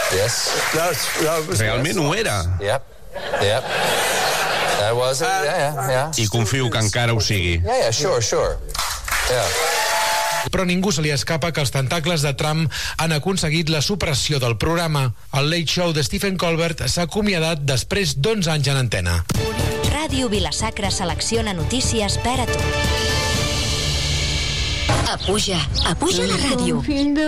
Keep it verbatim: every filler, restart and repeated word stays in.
Yes. Realment ho era. Yep. Yep. That was it. Yeah, yeah, yeah. I confio que encara ho sigui. Yeah, yeah, sure, sure. Yeah. Però ningú se li escapa que els tentacles de Trump han aconseguit la supressió del programa. El Late Show de Stephen Colbert s'ha acomiadat després d'onze anys en antena. Ràdio Vila-sacra selecciona notícies per a tu. Apuja, apuja la ràdio.